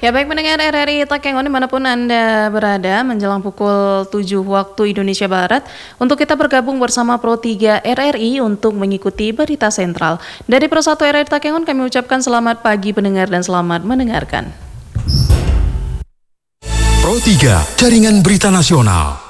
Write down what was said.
Ya baik mendengar RRI Takengon dimanapun Anda berada menjelang pukul 7 waktu Indonesia Barat untuk kita bergabung bersama Pro 3 RRI untuk mengikuti berita sentral. Dari Pro 1 RRI Takengon kami ucapkan selamat pagi pendengar dan selamat mendengarkan. Pro 3 Jaringan Berita Nasional.